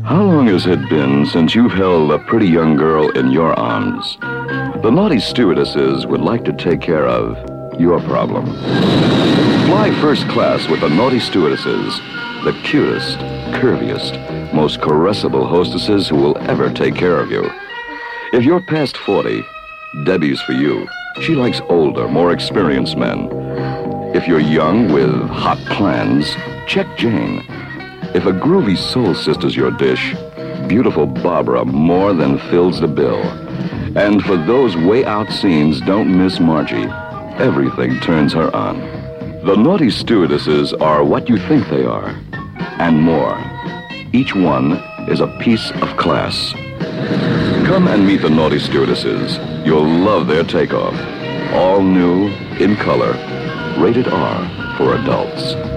How long has it been since you've held a pretty young girl in your arms? The naughty stewardesses would like to take care of your problem. Fly first class with the naughty stewardesses, the cutest, curviest, most caressable hostesses who will ever take care of you. If you're past 40, Debbie's for you. She likes older, more experienced men. If you're young with hot plans, check Jane. If a groovy soul sister's your dish, beautiful Barbara more than fills the bill. And for those way out scenes, don't miss Margie. Everything turns her on. The naughty stewardesses are what you think they are, and more. Each one is a piece of class. Come and meet the naughty stewardesses. You'll love their takeoff. All new, in color, rated R for adults.